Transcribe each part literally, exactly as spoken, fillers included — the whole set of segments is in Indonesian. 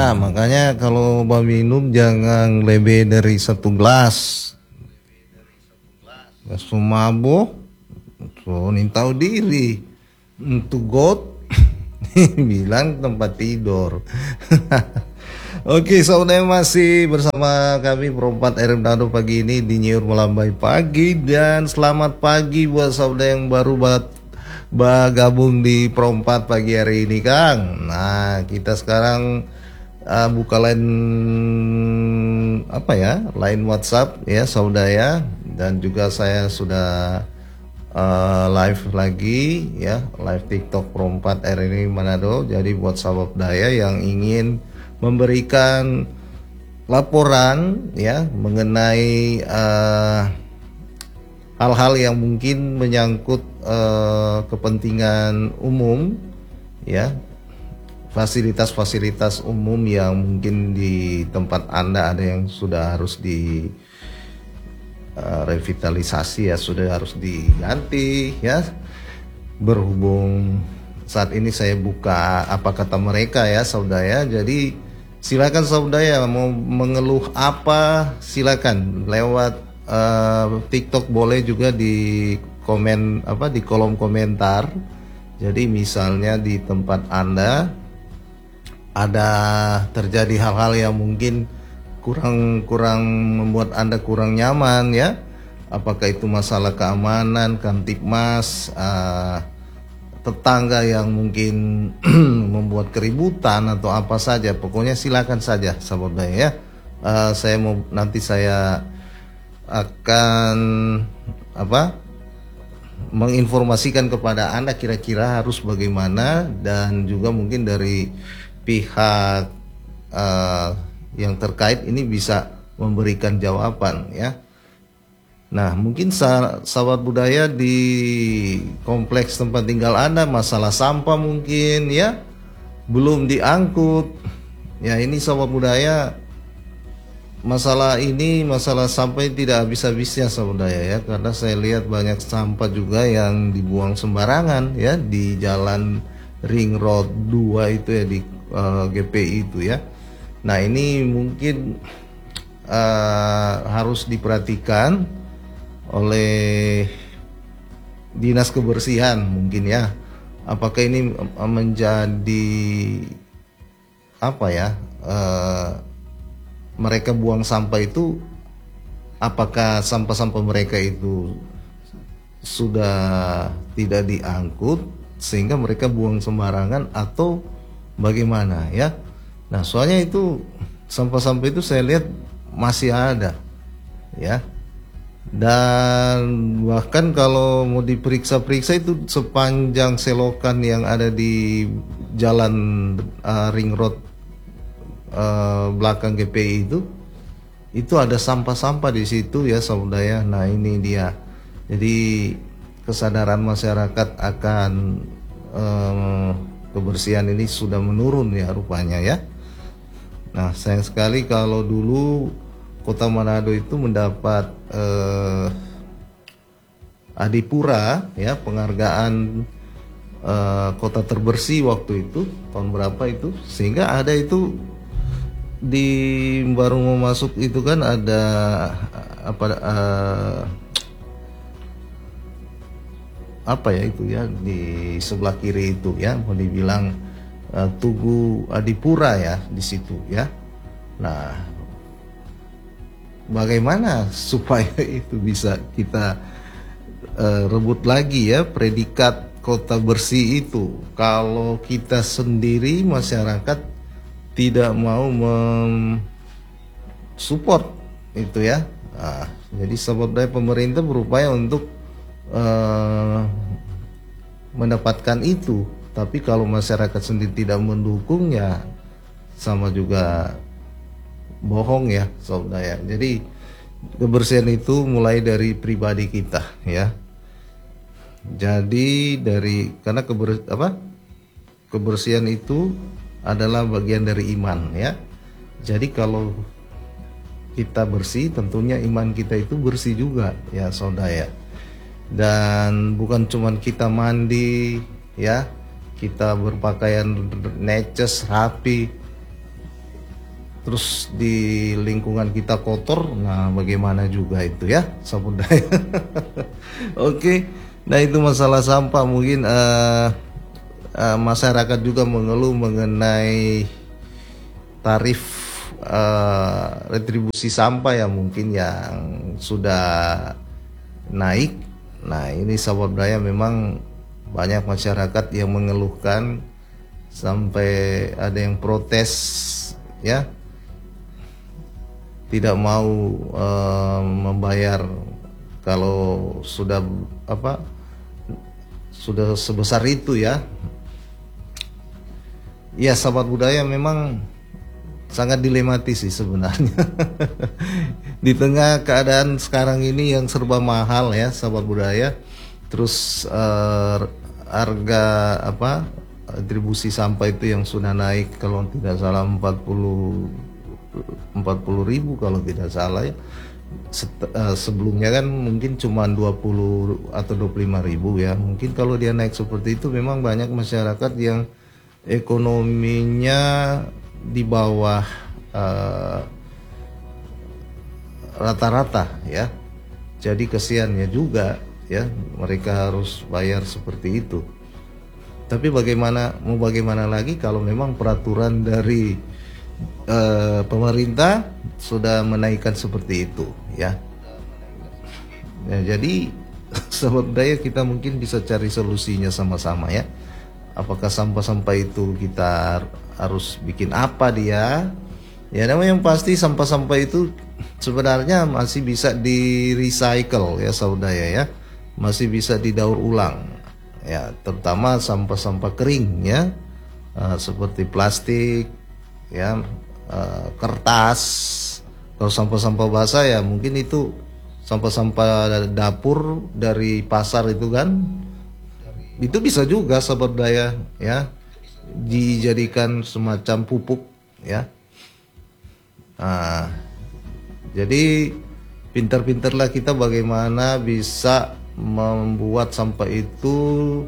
Ya, makanya kalau mau minum jangan lebih dari satu gelas. Gas mabuk, so tahu diri. Untuk got, bilang tempat tidur. Oke, saudara masih bersama kami Perempat R M Dado pagi ini di Nyiur Melambai Pagi. Dan selamat pagi buat saudara yang baru banget bergabung di Perempat pagi hari ini, Kang. Nah, kita sekarang uh, buka line apa ya, line WhatsApp ya saudara ya. Dan juga saya sudah uh, live lagi ya, live TikTok Perempat R ini Manado. Jadi buat sahabat daya yang ingin memberikan laporan ya mengenai uh, hal-hal yang mungkin menyangkut uh, kepentingan umum ya, fasilitas-fasilitas umum yang mungkin di tempat Anda ada yang sudah harus di uh, revitalisasi ya, sudah harus diganti ya. Berhubung saat ini saya buka apa kata mereka ya saudara ya, jadi silakan saudara mau mengeluh apa silakan lewat uh, TikTok, boleh juga di komen apa di kolom komentar. Jadi misalnya di tempat Anda ada terjadi hal-hal yang mungkin kurang kurang membuat Anda kurang nyaman ya, apakah itu masalah keamanan, kamtipmas, uh, tetangga yang mungkin membuat keributan atau apa saja, pokoknya silakan saja sahabat ya. Uh, saya mau nanti saya akan apa menginformasikan kepada Anda kira-kira harus bagaimana, dan juga mungkin dari pihak uh, yang terkait ini bisa memberikan jawaban ya. Nah, mungkin sahabat budaya di kompleks tempat tinggal Anda masalah sampah mungkin ya belum diangkut. Ya, ini sahabat budaya, masalah ini masalah sampah tidak habis-habisnya sahabat budaya ya, karena saya lihat banyak sampah juga yang dibuang sembarangan ya di jalan Ring Road dua itu ya, di uh, G P I itu ya. Nah, ini mungkin uh, harus diperhatikan oleh dinas kebersihan mungkin ya, apakah ini menjadi apa ya, uh, mereka buang sampah itu apakah sampah-sampah mereka itu sudah tidak diangkut sehingga mereka buang sembarangan atau bagaimana ya. Nah, soalnya itu sampah-sampah itu saya lihat masih ada ya. Dan bahkan kalau mau diperiksa-periksa itu sepanjang selokan yang ada di jalan uh, Ring Road uh, belakang G P I itu itu ada sampah-sampah di situ ya saudara. Nah, ini dia. Jadi kesadaran masyarakat akan um, kebersihan ini sudah menurun ya rupanya ya. Nah, sayang sekali kalau dulu Kota Manado itu mendapat eh, Adipura ya, penghargaan eh, kota terbersih waktu itu tahun berapa itu, sehingga ada itu di baru mau masuk itu kan ada apa eh, apa ya itu ya di sebelah kiri itu ya, mau dibilang eh, Tugu Adipura ya di situ ya. Nah, bagaimana supaya itu bisa kita uh, rebut lagi ya predikat kota bersih itu, kalau kita sendiri masyarakat tidak mau mensupport itu ya. Nah, jadi sahabat pemerintah berupaya untuk uh, mendapatkan itu, tapi kalau masyarakat sendiri tidak mendukung ya sama juga bohong ya saudara. Jadi kebersihan itu mulai dari pribadi kita ya. Jadi dari karena keber, apa kebersihan itu adalah bagian dari iman ya. Jadi kalau kita bersih, tentunya iman kita itu bersih juga ya saudara. Dan bukan cuman kita mandi ya, kita berpakaian neces rapi, terus di lingkungan kita kotor, nah bagaimana juga itu ya, sahabat budaya. Oke, nah itu masalah sampah. Mungkin uh, uh, masyarakat juga mengeluh mengenai tarif uh, retribusi sampah ya, mungkin yang sudah naik. Nah ini sahabat budaya, memang banyak masyarakat yang mengeluhkan, sampai ada yang protes ya, tidak mau uh, membayar kalau sudah apa sudah sebesar itu ya. Ya sahabat budaya, memang sangat dilematis sih sebenarnya. Di tengah keadaan sekarang ini yang serba mahal ya sahabat budaya, terus uh, harga apa distribusi sampah itu yang sudah naik, kalau tidak salah empat puluh ribu kalau tidak salah ya. Set, uh, sebelumnya kan mungkin cuma dua puluh atau dua puluh lima ribu ya. Mungkin kalau dia naik seperti itu, memang banyak masyarakat yang ekonominya di bawah uh, rata-rata ya. Jadi kesiannya juga ya, mereka harus bayar seperti itu. Tapi bagaimana, mau bagaimana lagi kalau memang peraturan dari Uh, pemerintah sudah menaikkan seperti itu ya. Ya jadi sahabat budaya, kita mungkin bisa cari solusinya sama-sama ya. Apakah sampah-sampah itu kita harus bikin apa dia? Ya namanya yang pasti sampah-sampah itu sebenarnya masih bisa di recycle ya sahabat budaya ya, masih bisa didaur ulang ya, terutama sampah-sampah kering ya, uh, seperti plastik ya, uh, kertas. Kalau sampah-sampah basah ya mungkin itu sampah-sampah dapur dari pasar itu kan, itu bisa juga sahabat budaya ya, dijadikan semacam pupuk ya. Nah, jadi pintar-pintarlah kita bagaimana bisa membuat sampah itu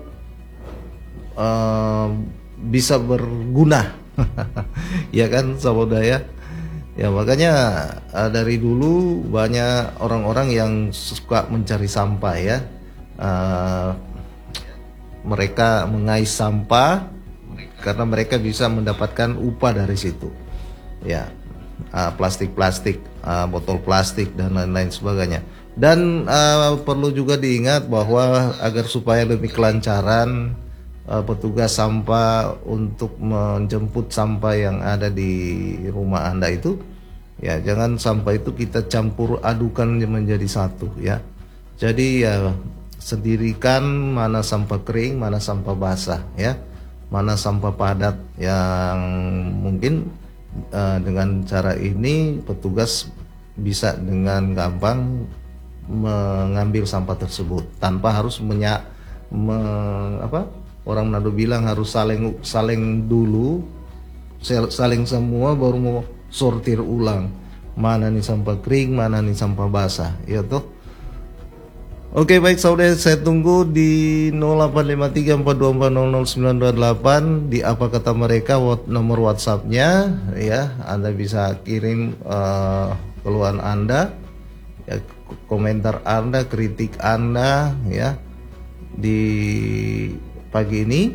uh, bisa berguna. Ya kan sahabat budaya ya, makanya uh, dari dulu banyak orang-orang yang suka mencari sampah ya, uh, mereka mengais sampah karena mereka bisa mendapatkan upah dari situ ya, uh, plastik-plastik, uh, botol plastik dan lain-lain sebagainya. Dan uh, perlu juga diingat bahwa agar supaya lebih kelancaran Uh, petugas sampah untuk menjemput sampah yang ada di rumah Anda itu ya, jangan sampah itu kita campur adukan menjadi satu ya. Jadi ya sendirikan mana sampah kering, mana sampah basah ya, mana sampah padat, yang mungkin uh, dengan cara ini petugas bisa dengan gampang mengambil sampah tersebut tanpa harus menya me, apa orang Manado bilang harus saling saling dulu, saling semua baru mau sortir ulang mana nih sampah kering, mana nih sampah basah ya toh. Oke baik saudara, saya tunggu di nol delapan lima tiga empat dua empat nol nol sembilan dua delapan di apa kata mereka, nomor WhatsAppnya ya. Anda bisa kirim uh, keluhan Anda ya, komentar Anda, kritik Anda ya, di pagi ini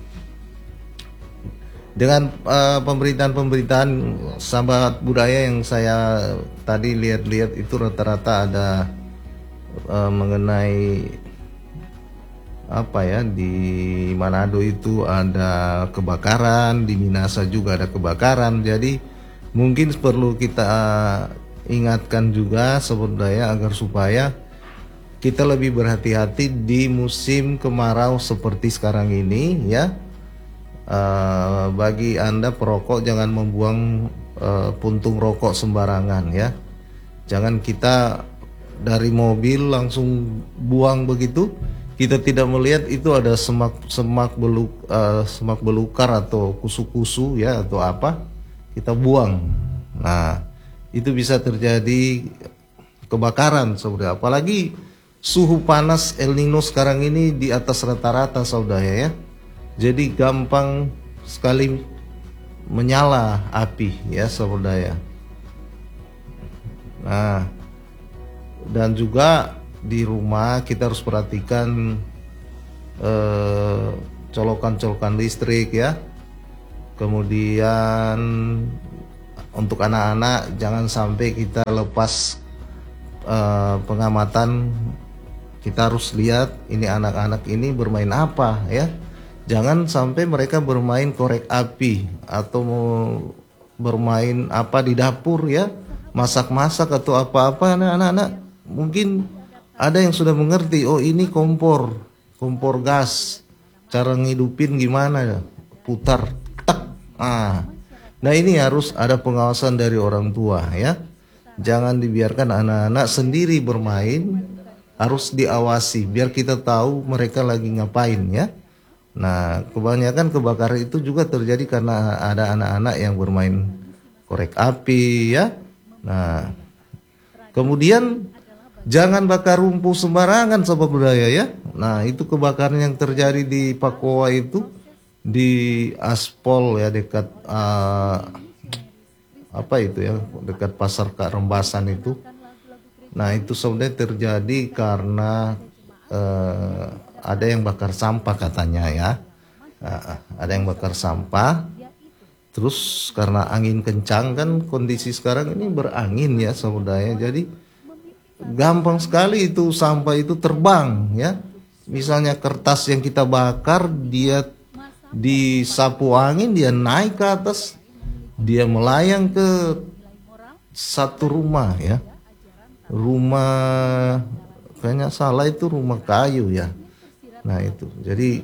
dengan uh, pemberitaan-pemberitaan sahabat budaya yang saya tadi lihat-lihat itu rata-rata ada uh, mengenai apa ya, di Manado itu ada kebakaran, di Minasa juga ada kebakaran. Jadi mungkin perlu kita ingatkan juga sahabat budaya agar supaya kita lebih berhati-hati di musim kemarau seperti sekarang ini ya. Uh, bagi Anda perokok, jangan membuang uh, puntung rokok sembarangan ya. Jangan kita dari mobil langsung buang begitu, kita tidak melihat itu ada semak semak beluk uh, semak belukar atau kusu-kusu ya atau apa, kita buang. Nah itu bisa terjadi kebakaran saudara, apalagi suhu panas El Nino sekarang ini di atas rata-rata saudara ya. Jadi gampang sekali menyala api ya saudara daya. Nah, dan juga di rumah kita harus perhatikan eh, colokan-colokan listrik ya. Kemudian untuk anak-anak jangan sampai kita lepas eh, pengamatan. Kita harus lihat ini anak-anak ini bermain apa ya. Jangan sampai mereka bermain korek api atau mau bermain apa di dapur ya, masak-masak atau apa-apa. Anak-anak mungkin ada yang sudah mengerti, oh ini kompor, kompor gas, cara ngidupin gimana ya, putar, tak. Ah. Nah ini harus ada pengawasan dari orang tua ya. Jangan dibiarkan anak-anak sendiri bermain, harus diawasi biar kita tahu mereka lagi ngapain ya. Nah kebanyakan kebakaran itu juga terjadi karena ada anak-anak yang bermain korek api ya. Nah kemudian jangan bakar rumput sembarangan sobat budaya ya. Nah itu kebakaran yang terjadi di Pakoa itu di aspal ya dekat uh, apa itu ya, dekat pasar Kak Rembasan itu. Nah itu sebenarnya terjadi karena uh, ada yang bakar sampah katanya ya. Nah, ada yang bakar sampah. Terus karena angin kencang kan, kondisi sekarang ini berangin ya saudara. Jadi gampang sekali itu sampah itu terbang ya. Misalnya kertas yang kita bakar, dia disapu angin, dia naik ke atas, dia melayang ke satu rumah ya. Rumah kayaknya salah itu rumah kayu ya. Nah itu jadi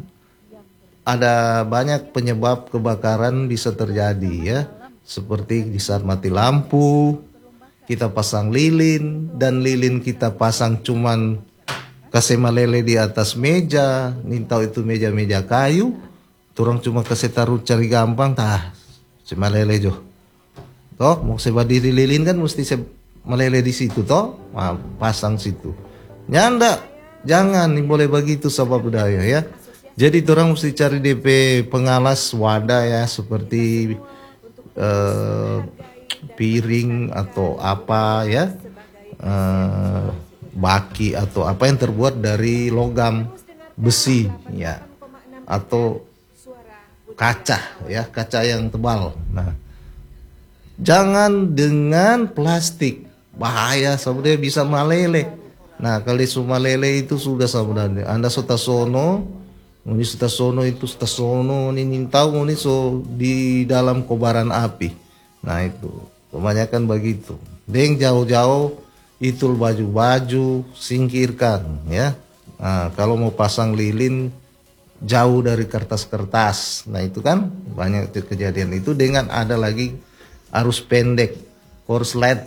ada banyak penyebab kebakaran bisa terjadi ya. Seperti di saat mati lampu, kita pasang lilin, dan lilin kita pasang cuman kasih malele di atas meja, nintau itu meja-meja kayu, turang cuma kasih taruh cari gampang, tah, si malele jo. Toh, mau saya berdiri lilin kan mesti saya melele di situ toh, nah, pasang situ. Nyanda, jangan nih boleh begitu sahabat budaya ya. Jadi orang mesti cari D P pengalas wadah ya, seperti eh, piring atau apa ya, eh, baki atau apa yang terbuat dari logam, besi ya, atau kaca ya, kaca yang tebal. Nah, jangan dengan plastik, bahaya sebenarnya bisa malele. Nah kalau semua lele itu sudah sebenarnya Anda sotasono, ini sotasono itu sotasono, ini tahu ini so di dalam kobaran api. Nah itu kebanyakan begitu. Deng jauh-jauh itu baju-baju singkirkan ya. Nah kalau mau pasang lilin jauh dari kertas-kertas. Nah itu kan banyak kejadian itu. Dengan ada lagi arus pendek, korslet,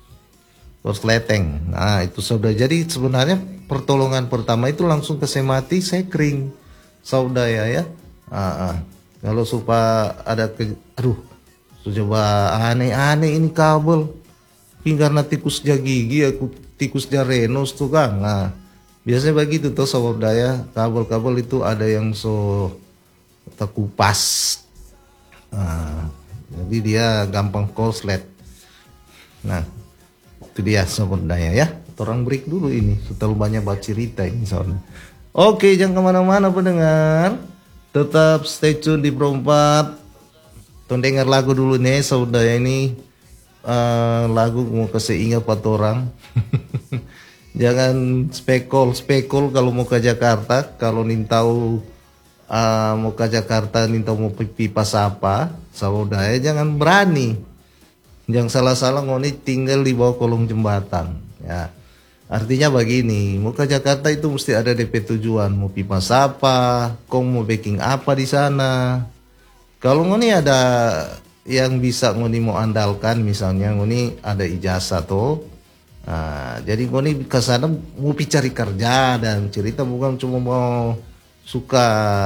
korsleteng. Nah itu sudah jadi sebenarnya pertolongan pertama itu langsung ke semati sekring saudara ya. Nah, ah. Kalau supaya ada ke, aduh, coba aneh-aneh ini kabel, karena tikus jagigi, aku tikus jarenos tuh kan. Nah biasanya begitu tuh saudara ya, kabel-kabel itu ada yang so terkupas. Nah, jadi dia gampang korslet. Nah itu dia sobat daya ya. Orang break dulu ini, setelah banyak baca cerita ini soalnya. Oke, jangan kemana-mana pendengar, tetap stay tune di Pro empat. Tuh dengar lagu dulu nih saudara ini, uh, lagu mau kasih ingat buat orang. Jangan spekol spekol kalau mau ke Jakarta. Kalau nintau uh, mau ke Jakarta, nintau mau pipa sapa saudara, jangan berani, jangan salah-salah ngoni tinggal di bawah kolong jembatan ya. Artinya begini, mau ke Jakarta itu mesti ada D P tujuan, mau pipa sapa, kau mau baking apa di sana. Kalau ngoni ada yang bisa ngoni mau andalkan, misalnya ngoni ada ijazah tuh. Nah, jadi ngoni ke sana mau cari kerja dan cerita, bukan cuma mau suka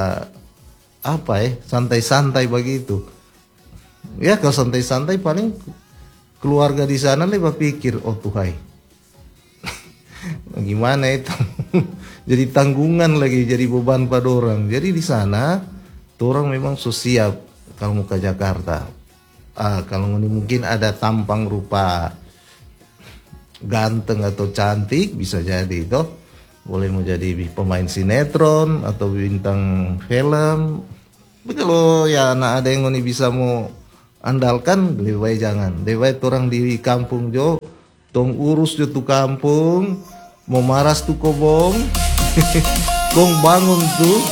apa ya, santai-santai begitu. Ya kalau santai-santai paling keluarga di sana lebih pikir, oh tuhai, gimana itu. Jadi tanggungan lagi, jadi beban pada orang. Jadi di sana tuh orang memang so siap kalau mau ke Jakarta. Ah, kalau ini mungkin ada tampang rupa ganteng atau cantik, bisa jadi toh. Boleh mau jadi pemain sinetron atau bintang film. Tapi kalau ya anak ada yang ini bisa mau andalkan, lebih baik jangan. Lebih baik orang di kampung jo, tong urus jo tuh kampung, mau maras tuh kobong, kong bangun tuh